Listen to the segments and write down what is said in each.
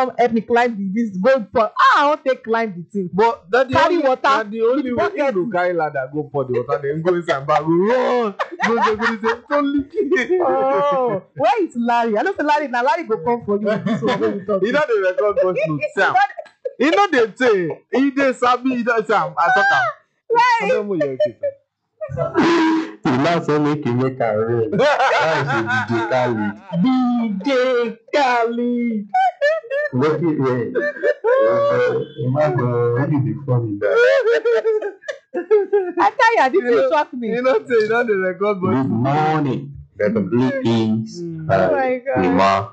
come help me climb this gold pot. I want to climb the thing. But that Carry water. That the only way bucket. you carry ladder go pour the water, then go inside bag, run. Go say, don't leak it. Oh, where is Larry? I don't say Larry. Now Larry go come for you. This one when we talk. He know the record voice note, Sam. He know the say. He dey sabi. He dey Sam. I talk am. I don't know your case. He now say make a rain. That is DJ Khalid. Make it rain. Imagine really be funny that. I tell you, this will shock me. You know say. You know the record voice. Good morning. The greetings. Oh my God.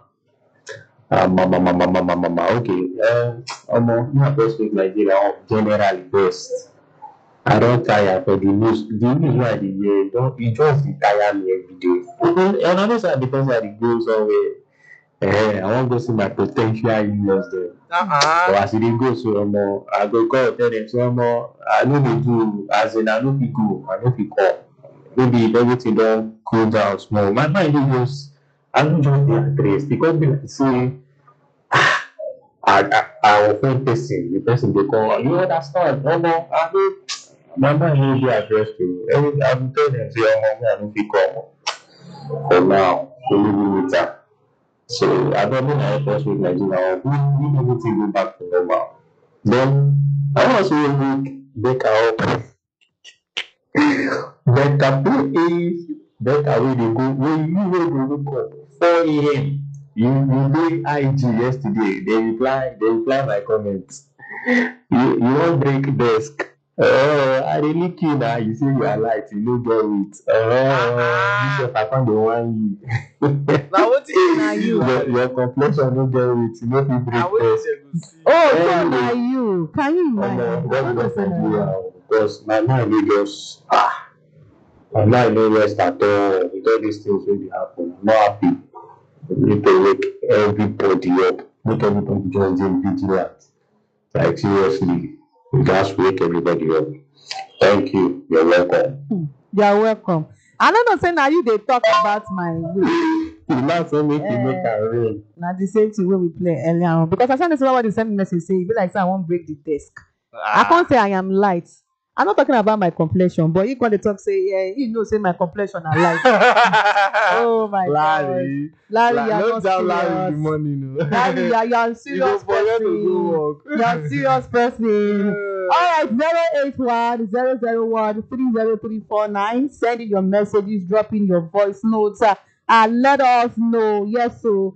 Mama. Okay. My first week Nigeria generally best. I don't tire for the news. The news why the year it just tire me every day. And another side because I go somewhere. I want to go see my potential in-laws there. So as it goes, so I go call tell them so I know they do as in I know people go, I know people. Maybe if everything don't cool down small. My mind is I don't just the address because be like say I offend person, the person they call you understand? I know my mind will be addressed to you. I'm telling them say I don't feel come for now, only later. So I don't know how it was with Nigeria. We everything go back to normal. Then I also make Becca up. Becca is Becca where they go when you will go up 4 a.m. You did IG yesterday. They reply my comments. You won't break desk. I really kill now. You say you are light, you don't get it. This is I found the one you. Now what is you? Your complexion don't get it. You know you break desk. Oh, so now you. Can you imagine? Because my mind will just my mind no rest at all. With all these things will happen. I'm not happy. We need to wake everybody up. Make everybody just be vigilant. Like seriously. We just wake everybody up. Thank you. You're welcome. You're welcome. I don't say now you they talk about my way. You not so make you make a rain. Now the same thing when we play earlier on. Because I send somebody send me message say, be like say I won't break the desk. I can't say I am light. I'm not talking about my complexion, but you gonna talk say, yeah, you know, say my complexion are light. Oh my Larry. God. Larry, you're not serious. Larry the money, no. Larry, you're a serious person. You're a serious person. All right, 081 001 30349. Send in your messages, drop in your voice notes, and let us know. Yes, so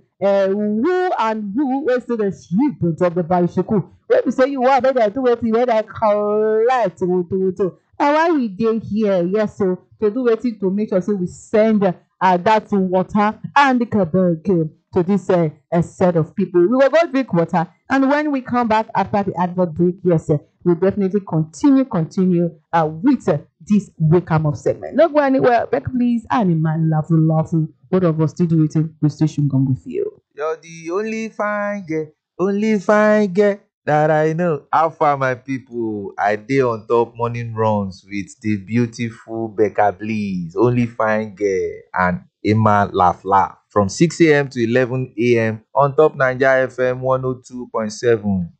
who is to the street of the bicycle. When we say you are, then I do it, when I collect. And why we dey here, yes, so to do it to make sure say we send that water and the carbon to this set of people. We will go drink water, and when we come back after the advert break, yes, we'll definitely continue with this wake up segment. Not go anywhere, back please, animal laughing. Both of us still do it with station gone with you. You're the only fine girl that I know. How far, my people? I dey on top morning runs with the beautiful Becca Bliss, only fine girl, and Emma Laugh from 6 a.m. to 11 a.m. on top Naija FM 102.7.